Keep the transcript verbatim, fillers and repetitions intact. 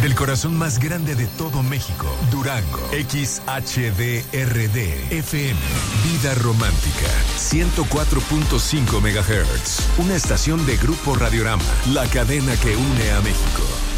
Del corazón más grande de todo México, Durango. X H D R D F M. Vida Romántica. ciento cuatro punto cinco megahertz. Una estación de Grupo Radiorama. La cadena que une a México.